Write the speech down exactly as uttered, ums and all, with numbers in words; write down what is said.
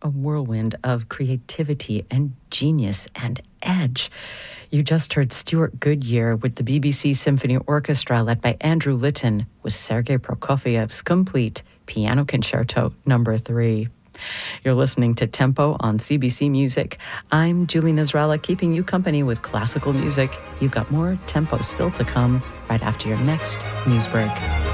a whirlwind of creativity and genius and edge. You just heard Stuart Goodyear with the B B C Symphony Orchestra led by Andrew Litton with Sergei Prokofiev's complete Piano Concerto number three. You're listening to Tempo on C B C Music. I'm Julie Nazrella, keeping you company with classical music. You've got more Tempo still to come right after your next news break.